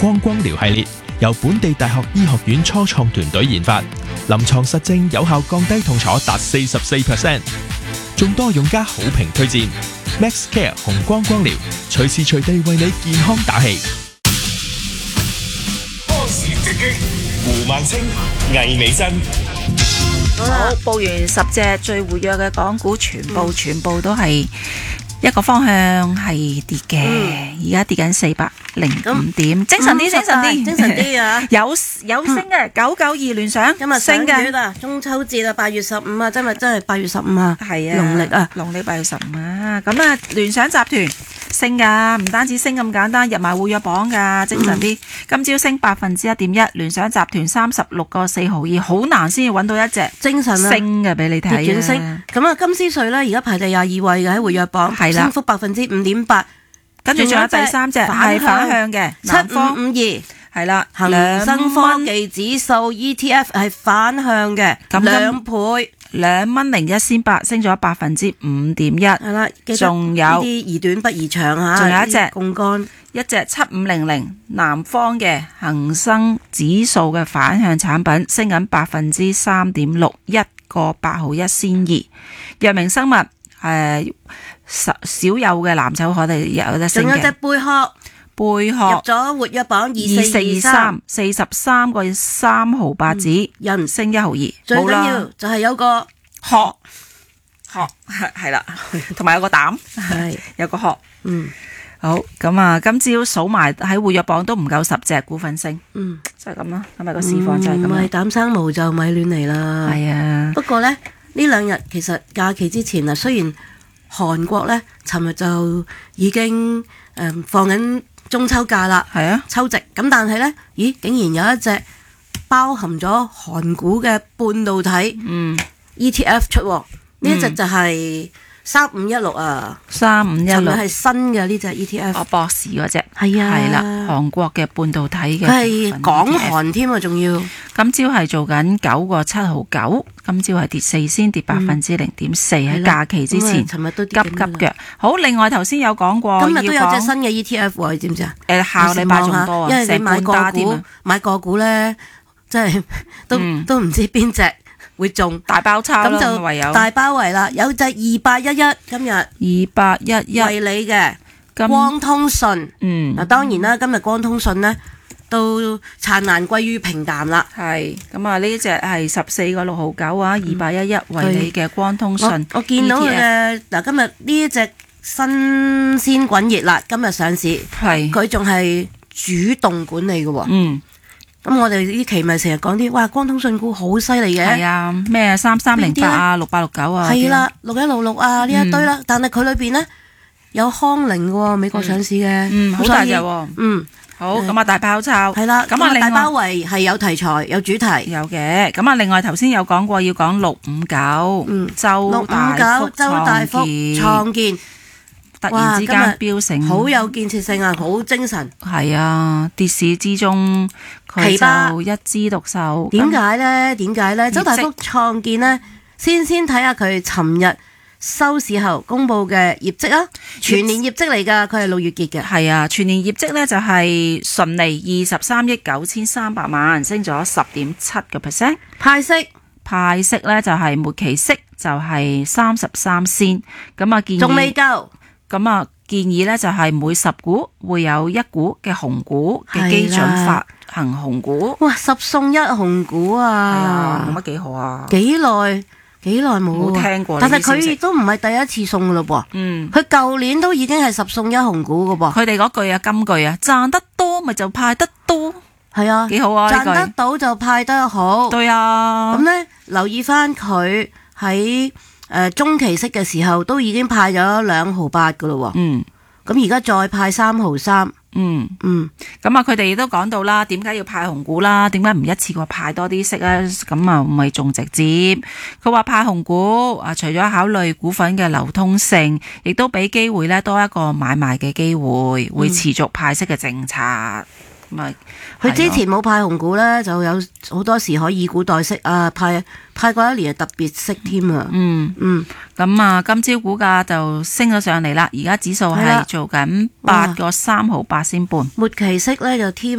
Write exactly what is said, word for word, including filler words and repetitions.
光光療系列，由本地大學醫學院初創團隊研發，臨床實證有效降低痛楚達四十四 percent， 眾多用家好評推薦。Max Care 紅光光療，隨時隨地為你健康打氣。 波士直擊，胡萬清、魏美珍。 好，報完十隻最活躍嘅港股，全部、嗯、全部都係一個方向係跌嘅，而家、嗯、跌緊四百零五點，精神啲，精神啲， 精神啲啊！ 有有升嘅，九九二聯想今日升嘅啊，中秋節啊，八月十五啊，真係真係八月十五啊， 係啊， 農曆啊， 農曆八月十五啊，咁啊，聯想集團升噶，唔單止升咁簡單，入埋活躍榜噶，精神啲。今朝升百分之一點一，聯想集團三十六個四毫二，好難先至揾到一隻精神升嘅俾你睇啊！ 轉升，咁啊，金斯瑞咧而家排第廿二位嘅喺活躍榜，係啦，升幅百分之五點八。 跟住仲有第三隻係反向嘅， 七五五二係啦，恒生科技指數 E T F 係反向嘅，兩倍。 兩蚊零一仙八，升咗百分之五點一。係啦，仲有啲宜短不宜長吓。 仲有一隻槓桿， 一隻七五零零南方嘅恒生指數嘅反向產品，升緊百分之三點六，一個八毫一仙二。藥明生物誒少少有嘅藍籌，我哋有得升嘅。 仲有隻貝殼。 貝殼入咗活躍榜二四二三，四十三個三毫八子，人升一毫二。 最緊要就係有個殼殼係係啦，同埋有個膽， 係有個殼。 嗯， 好咁啊！今朝數埋喺活躍榜都唔夠十隻股份升， 嗯， 就係咁啦。今日個市況就係咁。 唔係膽生毛就咪亂嚟啦。 係啊， 不過咧呢兩日其實假期之前啊，雖然韓國咧尋日就已經誒放緊中秋假啦，係啊，秋夕咁，但係呢，咦，竟然有一隻包含咗韓股嘅半導體，嗯 ，E T F 出，呢、嗯、一隻就係三五一六啊， 三五一六係新嘅呢隻 E T F， 哦，博士嗰隻， 係啊， 係啦，韓國嘅半導體嘅， 佢係港韓添啊，仲要， 今朝係做緊九個七毫九。今朝係跌四先，跌百分之零點四，喺假期之前， 尋日都急急腳。好，另外頭先有講過， 今日都有隻新嘅 E T F 喎，你知唔知啊？ 誒，下禮拜仲多啊， 因為你買個股，買個股咧，即係都都唔知邊隻會中大包抄咯， 咁就唯有大包圍啦。有隻二八一一今日二八一一為你嘅光通訊， 嗯， 嗱當然啦，今日光通訊咧。都燦爛歸於平淡啦， 係咁啊！呢隻係十四個六毫九啊，二八一一為你嘅光通訊。 我，我見到佢嘅嗱，今日呢一隻新鮮滾熱辣，今日上市，係佢仲係主動管理嘅喎。嗯，咁我哋呢期咪成日講啲哇光通訊股好犀利嘅， 係啊，咩三三零八啊，六八六九啊， 係啦，六一六六啊呢一堆啦，嗯、但係佢裏邊呢，有康寧嘅喎，美國上市嘅， 嗯，好大隻喎，嗯。好，咁啊大包抄係啦，咁啊大包圍係有題材有主題有嘅，咁啊另外頭先有講過要講六五九，嗯，周大福周大福創建， 突然之間飆升， 好有建設性啊，好精神， 係啊，跌市之中佢就一枝獨秀， 點解咧？點解咧？周大福創建咧，先先睇下佢尋日收市後公布嘅業績啊，全年業績嚟噶，佢係六月結嘅。 係啊，全年業績呢就係純利二十三億九千三百萬，升咗十點七個 percent。 派息派息呢就係末期息就係三十三仙，咁啊建議仲未夠， 咁啊建議呢就係每十股會有一股嘅紅股嘅基準發行紅股。 哇，十送一紅股啊！ 係啊，冇乜幾好啊， 幾耐？幾耐冇聽過？ 但係佢亦都唔係第一次送噶咯噃。嗯，佢舊年都已經係十送一紅股噶噃。 佢哋嗰句啊，金句啊，賺得多咪就派得多， 係啊， 幾好啊！ 賺得到就派得好。 對啊。 咁咧，留意翻佢喺誒中期息嘅時候，都已經派咗兩毫八噶咯。嗯。咁而家再派三毫三。 嗯嗯，咁啊，佢哋亦都講到啦，點解要派紅股啦？點解唔一次過派多啲息啊？咁啊，唔係仲直接？佢話派紅股啊，除咗考慮股份嘅流通性，亦都俾機會咧多一個買賣嘅機會，會持續派息嘅政策。咁啊， 佢之前冇派紅股咧，就有好多時可以以股代息啊，派派過一年係特別息添啊。嗯嗯， 咁啊，今朝股價就升咗上嚟啦，而家指數係做緊八個三毫八仙半， 末期息咧就添。